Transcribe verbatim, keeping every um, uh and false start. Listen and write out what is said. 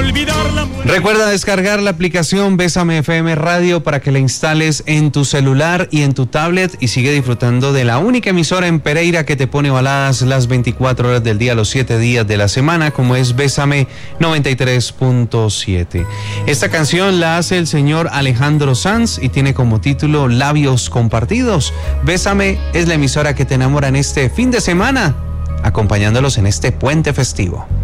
olvidar la muerte. Recuerda descargar la aplicación Bésame F M Radio para que la instales en tu celular y en tu tablet y sigue disfrutando de la única emisora en Pereira que te pone baladas las veinticuatro horas del día, los siete días de la semana, como es Bésame noventa y tres punto siete. Esta canción la hace el señor Alejandro Sanz y tiene como título Labios Compartidos. Bésame es la emisora que te enamora en este fin de semana, acompañándolos en este puente festivo.